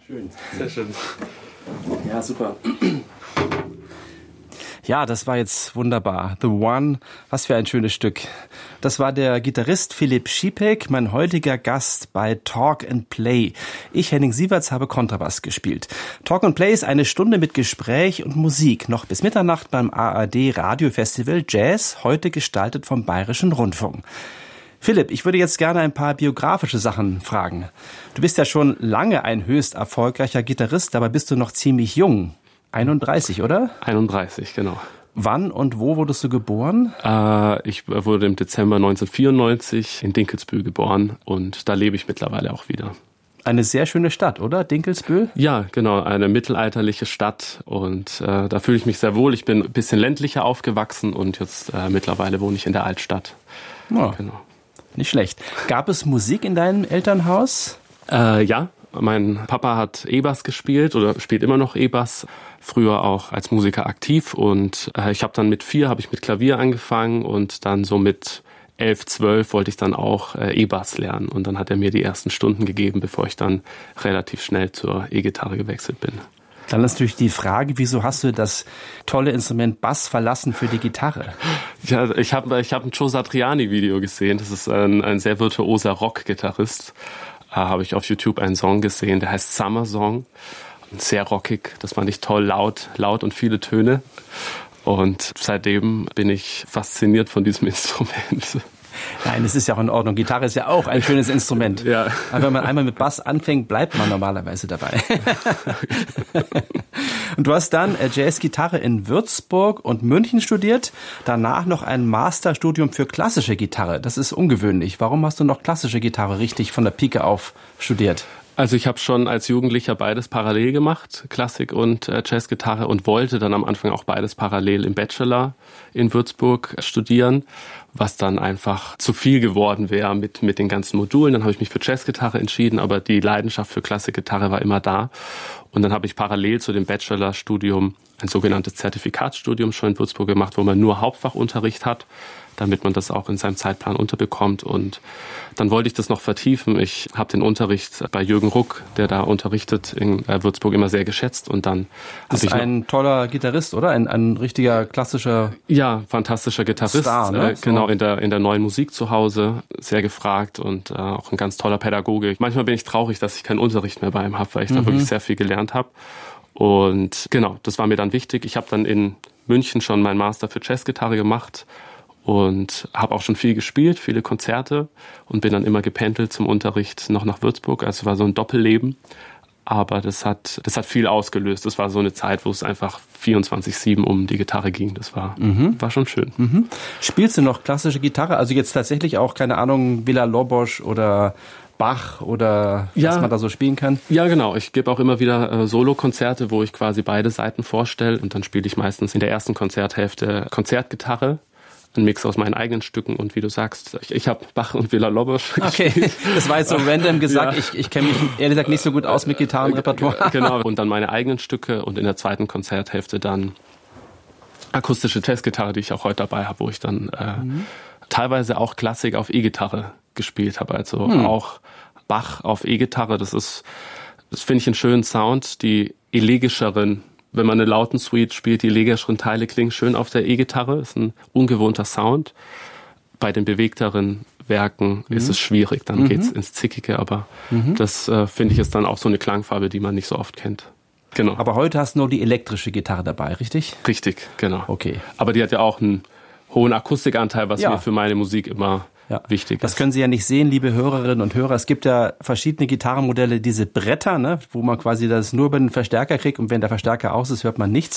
Schön, sehr schön. Ja, super. Ja, das war jetzt wunderbar. The One, was für ein schönes Stück. Das war der Gitarrist Philipp Schipek, mein heutiger Gast bei Talk and Play. Ich, Henning Sieverts, habe Kontrabass gespielt. Talk and Play ist eine Stunde mit Gespräch und Musik, noch bis Mitternacht beim ARD Radiofestival Jazz, heute gestaltet vom Bayerischen Rundfunk. Philipp, ich würde jetzt gerne ein paar biografische Sachen fragen. Du bist ja schon lange ein höchst erfolgreicher Gitarrist, dabei bist du noch ziemlich jung. 31, oder? 31, genau. Wann und wo wurdest du geboren? Ich wurde im Dezember 1994 in Dinkelsbühl geboren und da lebe ich mittlerweile auch wieder. Eine sehr schöne Stadt, oder? Dinkelsbühl? Ja, genau, eine mittelalterliche Stadt und da fühle ich mich sehr wohl. Ich bin ein bisschen ländlicher aufgewachsen und jetzt mittlerweile wohne ich in der Altstadt. Ja, genau. Nicht schlecht. Gab es Musik in deinem Elternhaus? Ja. Mein Papa hat E-Bass gespielt oder spielt immer noch E-Bass, früher auch als Musiker aktiv und ich habe dann mit 4 habe ich mit Klavier angefangen und dann so mit 11, 12 wollte ich dann auch E-Bass lernen und dann hat er mir die ersten Stunden gegeben, bevor ich dann relativ schnell zur E-Gitarre gewechselt bin. Dann ist natürlich die Frage, wieso hast du das tolle Instrument Bass verlassen für die Gitarre? Ja, ich hab ein Joe Satriani-Video gesehen, das ist ein sehr virtuoser Rock-Gitarrist. Habe ich auf YouTube einen Song gesehen, der heißt Summer Song. Sehr rockig, das fand ich toll, laut und viele Töne. Und seitdem bin ich fasziniert von diesem Instrument. Nein, es ist ja auch in Ordnung. Gitarre ist ja auch ein schönes Instrument. Ja. Aber wenn man einmal mit Bass anfängt, bleibt man normalerweise dabei. Und du hast dann Jazzgitarre in Würzburg und München studiert, danach noch ein Masterstudium für klassische Gitarre. Das ist ungewöhnlich. Warum hast du noch klassische Gitarre richtig von der Pike auf studiert? Also ich habe schon als Jugendlicher beides parallel gemacht, Klassik und Jazzgitarre, und wollte dann am Anfang auch beides parallel im Bachelor in Würzburg studieren, was dann einfach zu viel geworden wäre mit den ganzen Modulen. Dann habe ich mich für Jazzgitarre entschieden, aber die Leidenschaft für Klassikgitarre war immer da. Und dann habe ich parallel zu dem Bachelorstudium ein sogenanntes Zertifikatsstudium schon in Würzburg gemacht, wo man nur Hauptfachunterricht hat, damit man das auch in seinem Zeitplan unterbekommt. Und dann wollte ich das noch vertiefen. Ich habe den Unterricht bei Jürgen Ruck, der da unterrichtet in Würzburg, immer sehr geschätzt. Und dann das ist ein toller Gitarrist, oder? Ein richtiger klassischer... Ja, fantastischer Gitarrist. Star, ne? Genau, in der neuen Musik zu Hause, sehr gefragt und auch ein ganz toller Pädagoge. Manchmal bin ich traurig, dass ich keinen Unterricht mehr bei ihm habe, weil ich da wirklich sehr viel gelernt habe. Und genau, das war mir dann wichtig. Ich habe dann in München schon meinen Master für Jazzgitarre gemacht und habe auch schon viel gespielt, viele Konzerte und bin dann immer gependelt zum Unterricht noch nach Würzburg. Also es war so ein Doppelleben, aber das hat viel ausgelöst. Das war so eine Zeit, wo es einfach 24/7 um die Gitarre ging. Das war schon schön. Mhm. Spielst du noch klassische Gitarre? Also jetzt tatsächlich auch, keine Ahnung, Villa-Lobos oder Bach oder was man da so spielen kann? Ja, genau. Ich gebe auch immer wieder Solo-Konzerte, wo ich quasi beide Seiten vorstelle und dann spiele ich meistens in der ersten Konzerthälfte Konzertgitarre. Ein Mix aus meinen eigenen Stücken und wie du sagst, ich habe Bach und Villa-Lobos gespielt. Okay, das war jetzt so random gesagt. Ja. Ich kenne mich ehrlich gesagt nicht so gut aus mit Gitarrenrepertoire. Genau, und dann meine eigenen Stücke und in der zweiten Konzerthälfte dann akustische Jazzgitarre, die ich auch heute dabei habe, wo ich dann teilweise auch Klassik auf E-Gitarre gespielt habe. Also auch Bach auf E-Gitarre, das finde ich einen schönen Sound. Die elegischeren, wenn man eine Lautensuite spielt, die elegischeren Teile klingen schön auf der E-Gitarre. Ist ein ungewohnter Sound. Bei den bewegteren Werken ist es schwierig, dann geht's ins Zickige, aber das finde ich ist dann auch so eine Klangfarbe, die man nicht so oft kennt. Genau. Aber heute hast du nur die elektrische Gitarre dabei, richtig? Richtig, genau. Okay. Aber die hat ja auch einen hohen Akustikanteil, was mir für meine Musik immer wichtig ist. Das können Sie ja nicht sehen, liebe Hörerinnen und Hörer. Es gibt ja verschiedene Gitarrenmodelle, diese Bretter, ne, wo man quasi das nur über den Verstärker kriegt und wenn der Verstärker aus ist, hört man nichts.